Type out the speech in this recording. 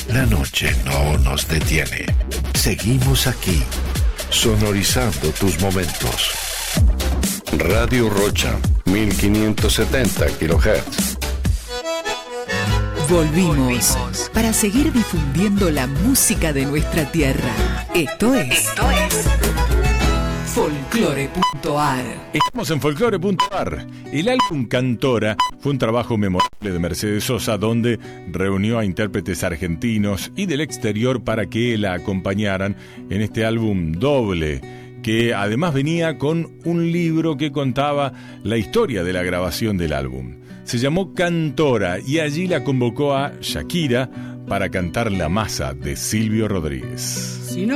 La noche no nos detiene. Seguimos aquí, sonorizando tus momentos. Radio Rocha, 1570 kHz. Volvimos para seguir difundiendo la música de nuestra tierra. Esto es Folclore.ar. Estamos en Folclore.ar. El álbum Cantora fue un trabajo memorable de Mercedes Sosa, donde reunió a intérpretes argentinos y del exterior para que la acompañaran en este álbum doble, que además venía con un libro que contaba la historia de la grabación del álbum. Se llamó Cantora y allí la convocó a Shakira para cantar La Masa de Silvio Rodríguez. Si no